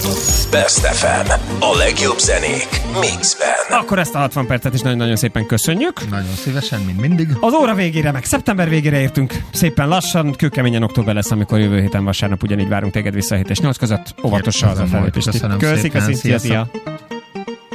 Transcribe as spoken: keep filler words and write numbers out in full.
Best ef em. A legjobb zenék mixben. Akkor ezt a hatvan percet is nagyon-nagyon szépen köszönjük. Nagyon szívesen, mint mindig. Az óra végére, meg szeptember végére értünk. Szépen lassan, kőkeményen október lesz, amikor jövő héten vasárnap ugyanígy várunk téged vissza hét és nyolc között. Óvatosan az a felépést. Köszönöm Köszi, szépen. köszi, szia, szia. Sziasztok.